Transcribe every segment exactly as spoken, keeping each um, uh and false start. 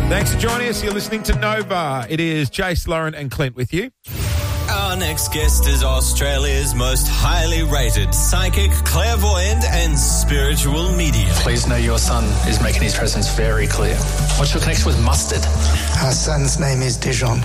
Thanks for joining us. You're listening to Nova. It is Jace, Lauren and Clint with you. Our next guest is Australia's most highly rated psychic, clairvoyant and spiritual medium. Please know your son is making his presence very clear. What's your connection with mustard? Our son's name is Dijon.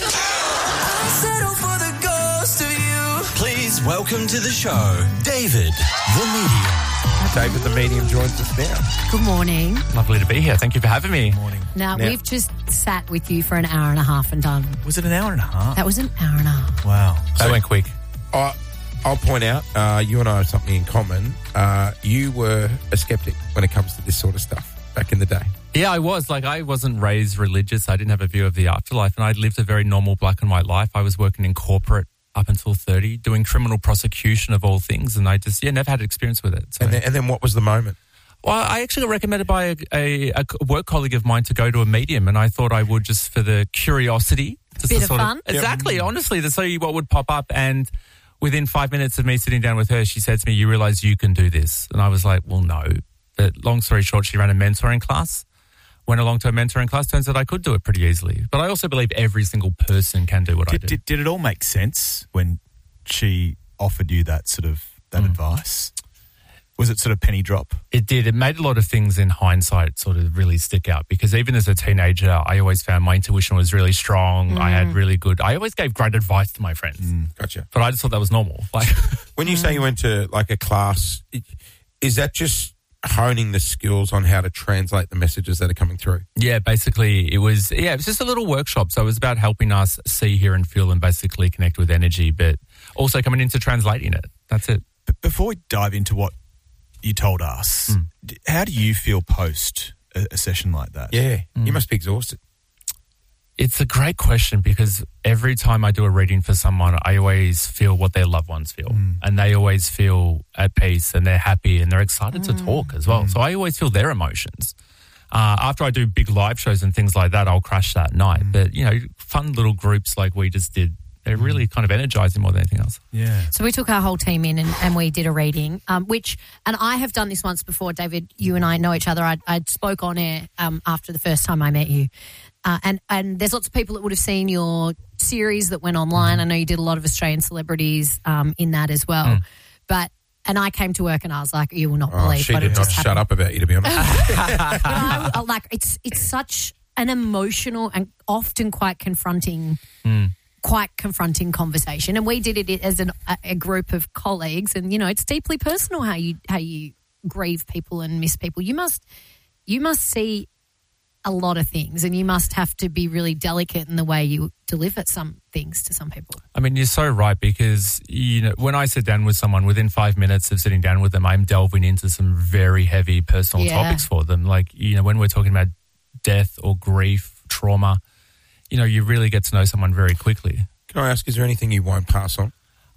Please welcome to the show, David the Medium. David the Medium joins us now. Good morning. Lovely to be here. Thank you for having me. Morning. Now, Now- we've just sat with you for an hour and a half and done. Was it an hour and a half? That was an hour and a half. Wow. That went quick. I, I'll point out, uh, you and I have something in common. Uh, you were a skeptic when it comes to this sort of stuff back in the day. Yeah, I was. Like, I wasn't raised religious. I didn't have a view of the afterlife, and I'd lived a very normal black and white life. I was working in corporate up until thirty, doing criminal prosecution of all things, and I just, yeah, never had experience with it. So. And then, and then what was the moment? Well, I actually got recommended by a, a, a work colleague of mine to go to a medium, and I thought I would just for the curiosity. Just Bit to of sort fun. Exactly, yep. Honestly, to see what would pop up. And within five minutes of me sitting down with her, she said to me, "You realise you can do this?" And I was like, well, no. But long story short, she ran a mentoring class. Went along to a mentoring class. Turns out I could do it pretty easily. But I also believe every single person can do what Did, I do. did, did it all make sense when she offered you that sort of that Mm. advice? Was it sort of penny drop? It did. It made a lot of things in hindsight sort of really stick out, because even as a teenager, I always found my intuition was really strong. I had really good, I always gave great advice to my friends. Gotcha. But I just thought that was normal. Like, When you say you went to like a class, i- is that just honing the skills on how to translate the messages that are coming through? yeah, basically it was, yeah, it was just a little workshop. So it was about helping us see, hear and feel and basically connect with energy, but also coming into translating it. That's it. But before we dive into what you told us, Mm. d- how do you feel post a, a session like that? Yeah. You must be exhausted. It's a great question, because every time I do a reading for someone, I always feel what their loved ones feel. And they always feel at peace and they're happy and they're excited to talk as well. So I always feel their emotions. Uh, after I do big live shows and things like that, I'll crash that night. But, you know, fun little groups like we just did, they're really kind of energizing more than anything else. Yeah. So we took our whole team in and, and we did a reading, um, which, and I have done this once before, David, you and I know each other. I, I spoke on air um, after the first time I met you. Uh, and, and there's lots of people that would have seen your series that went online. I know you did a lot of Australian celebrities um, in that as well. Mm. But, and I came to work and I was like, you will not Oh, believe she what did had not just shut happened. up about you, to be honest. But I, I- like, it's, it's such an emotional and often quite confronting Mm. quite confronting conversation, and we did it as an, a, a group of colleagues, and you know it's deeply personal how you how you grieve people and miss people. You must you must see a lot of things, and you must have to be really delicate in the way you deliver some things to some people. I mean, you're so right, because, you know, when I sit down with someone, within five minutes of sitting down with them, I'm delving into some very heavy personal Yeah. topics for them. Like, you know, when we're talking about death or grief, trauma, you know, you really get to know someone very quickly. Can I ask, is there anything you won't pass on?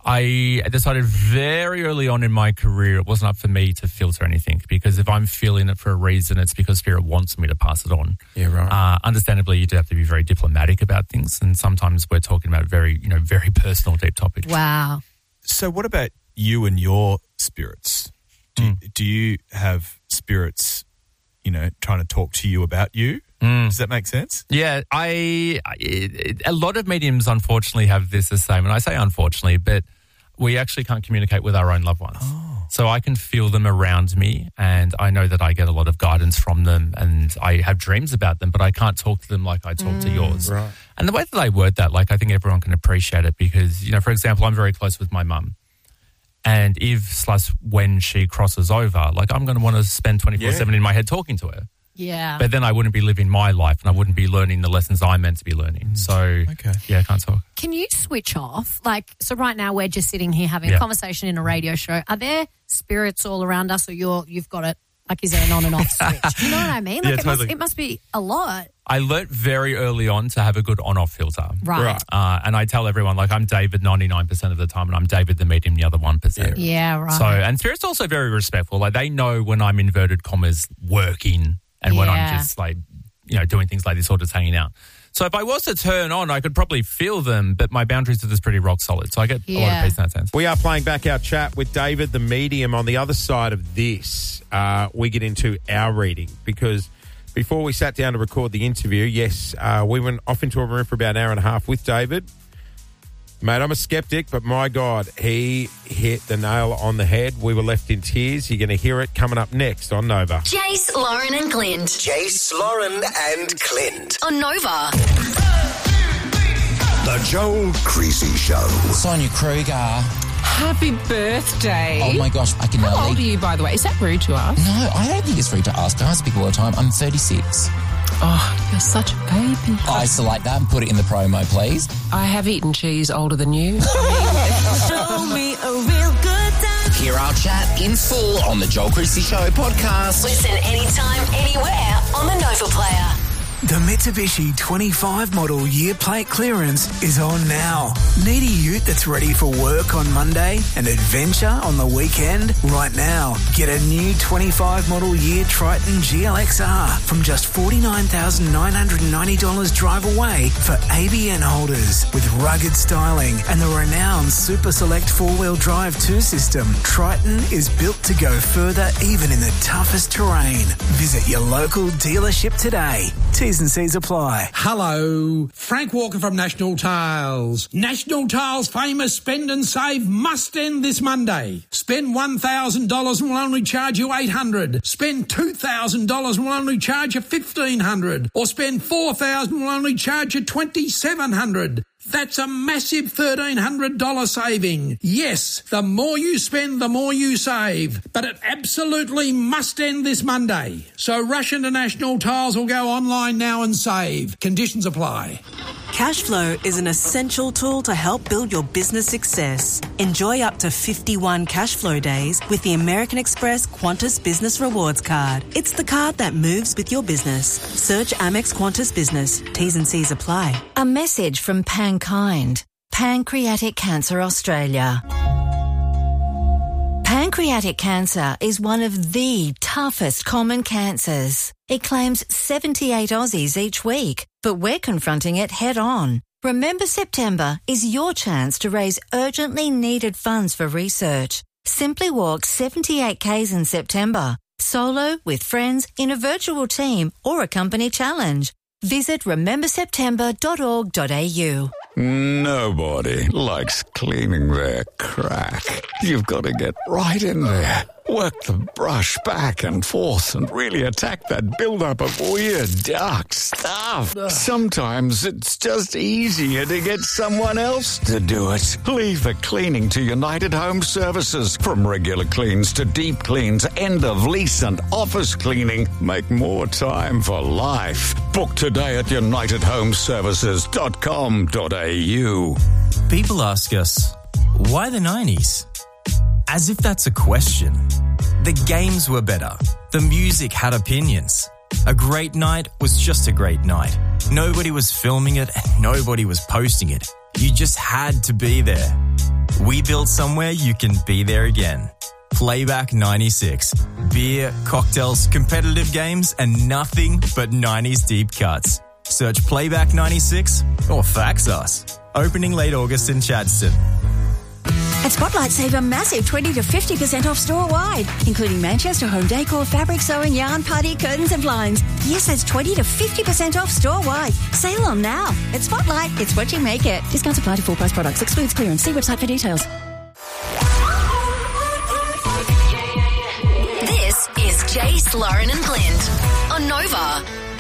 I decided very early on in my career it wasn't up for me to filter anything, because if I'm feeling it for a reason, it's because Spirit wants me to pass it on. Yeah, right. Uh, understandably, you do have to be very diplomatic about things, and sometimes we're talking about very, you know, very personal, deep topics. Wow. So what about you and your spirits? Do, Mm. do you have spirits, you know, trying to talk to you about you? Mm. Does that make sense? Yeah, I, I it, a lot of mediums unfortunately have this the same, and I say unfortunately, but we actually can't communicate with our own loved ones. Oh. So I can feel them around me, and I know that I get a lot of guidance from them, and I have dreams about them, but I can't talk to them like I talk to yours. Right. And the way that I word that, like, I think everyone can appreciate it, because, you know, for example, I'm very close with my mum. And if slash when she crosses over, like, I'm going to want to spend twenty-four seven Yeah. in my head talking to her. Yeah. But then I wouldn't be living my life, and I wouldn't be learning the lessons I'm meant to be learning. So, Okay. yeah, I can't talk. Can you switch off? Like, so right now we're just sitting here having Yeah. a conversation in a radio show. Are there spirits all around us, or you're you've got it? Like, is there an on and off switch? You know what I mean? Like, Yeah, it, must, totally. it must be a lot. I learnt very early on to have a good on-off filter. Right. Right. Uh, and I tell everyone, like, I'm David ninety-nine percent of the time, and I'm David the medium the other one percent. Yeah, right. So, and Spirit's also very respectful. Like, they know when I'm inverted commas working and when Yeah. I'm just, like, you know, doing things like this or just hanging out. So if I was to turn on, I could probably feel them, but my boundaries are just pretty rock solid. So I get a lot Yeah. of peace in that sense. We are playing back our chat with David, the medium. On the other side of this, uh, we get into our reading, because before we sat down to record the interview, yes, uh, we went off into a room for about an hour and a half with David. Mate, I'm a skeptic, but my God, he hit the nail on the head. We were left in tears. You're going to hear it coming up next on Nova. Jace, Lauren and Clint. Jace, Lauren and Clint. On Nova. The Joel Creasy Show. Sonia Kruger. Happy birthday. Oh my gosh, I can How nearly... old are you, by the way? Is that rude to ask? No, I don't think it's rude to ask. I ask people all the time. I'm thirty-six. Oh, you're such a baby. I select that and put it in the promo, please. I have eaten cheese older than you. Show me a real good time. Hear our chat in full on the Joel Creasy Show podcast. Listen anytime, anywhere on the Nova Player. The Mitsubishi twenty-five model year plate clearance is on now. Need a ute that's ready for work on Monday and adventure on the weekend? Right now, get a new twenty-five model year Triton G L X R from just forty-nine thousand nine hundred ninety dollars drive away for A B N holders. With rugged styling and the renowned Super Select four-wheel drive two system, Triton is built to go further even in the toughest terrain. Visit your local dealership today. T's and C's apply. Hello, Frank Walker from National Tiles. National Tiles' famous spend and save must end this Monday. Spend one thousand dollars and we'll only charge you eight hundred dollars. Spend two thousand dollars and we'll only charge you fifteen hundred dollars. Or spend four thousand dollars and we'll only charge you twenty-seven hundred dollars. That's a massive thirteen hundred dollars saving. Yes, the more you spend, the more you save. But it absolutely must end this Monday. So rush into National Tiles or go online now and save. Conditions apply. Cashflow is an essential tool to help build your business success. Enjoy up to fifty-one Cashflow days with the American Express Qantas Business Rewards Card. It's the card that moves with your business. Search Amex Qantas Business. T's and C's apply. A message from Pankind, Pancreatic Cancer Australia. Pancreatic cancer is one of the toughest common cancers. It claims seventy-eight Aussies each week, but we're confronting it head on. Remember September is your chance to raise urgently needed funds for research. Simply walk seventy-eight kays in September, solo, with friends, in a virtual team, or a company challenge. Visit remember september dot org dot a u. Nobody likes cleaning their crack. You've got to get right in there. Work the brush back and forth and really attack that buildup of weird, dark stuff. Sometimes it's just easier to get someone else to do it. Leave the cleaning to United Home Services. From regular cleans to deep cleans, end of lease and office cleaning. Make more time for life. Book today at united home services dot com dot a u. People ask us, why the nineties? As if that's a question. The games were better. The music had opinions. A great night was just a great night. Nobody was filming it and nobody was posting it. You just had to be there. We built somewhere you can be there again. Playback ninety-six. Beer, cocktails, competitive games, and nothing but nineties deep cuts. Search Playback ninety-six or fax us. Opening late August in Chadstone. At Spotlight, save a massive twenty to fifty percent off store-wide, including Manchester home decor, fabric sewing, yarn, party, curtains and blinds. Yes, that's twenty to fifty percent off store-wide. Sale on now. At Spotlight, it's what you make it. Discounts apply to full-price products. Excludes clearance. See website for details. This is Jace, Lauren and Clint on Nova.